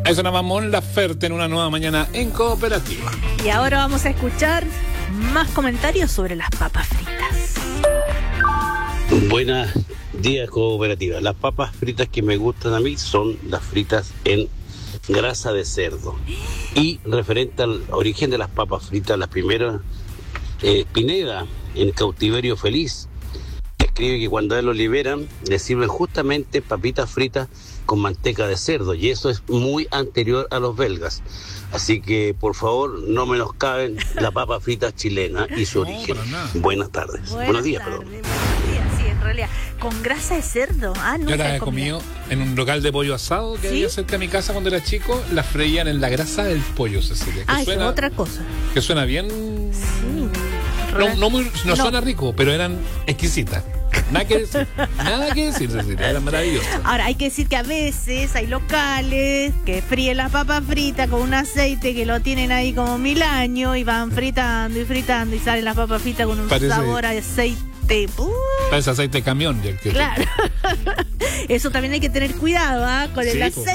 Eso nada más Mon Laferte en una nueva mañana en Cooperativa. Y ahora vamos a escuchar más comentarios sobre las papas fritas. Buenos días, Cooperativa. Las papas fritas que me gustan a mí son las fritas en grasa de cerdo. Y referente al origen de las papas fritas, las primeras, Pineda, en Cautiverio Feliz, escribe que cuando a él lo liberan, le sirven justamente papitas fritas con manteca de cerdo, y eso es muy anterior a los belgas. Así que, por favor, no menoscaben la papa frita chilena y su origen. Buenas tardes. Buenos días, perdón. Buenos días, sí, en realidad. Con grasa de cerdo. Yo las he comido en un local de pollo asado que había cerca de mi casa cuando era chico. Las freían en la grasa del pollo, Cecilia. Que suena, es otra cosa. Que suena bien. Sí. No suena rico, pero eran exquisitas. Nada que decir, Cecilia, era maravilloso. Ahora, hay que decir que a veces hay locales que fríen las papas fritas con un aceite que lo tienen ahí como 1000 años y van fritando y salen las papas fritas con un sabor a aceite. Parece aceite de camión. Claro. Eso también hay que tener cuidado, con el aceite.